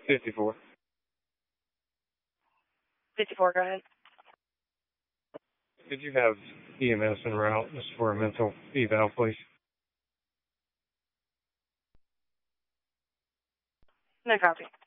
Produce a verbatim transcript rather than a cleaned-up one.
fifty-four. fifty-four, go ahead. Could you have E M S en route just for a mental eval, please? No copy.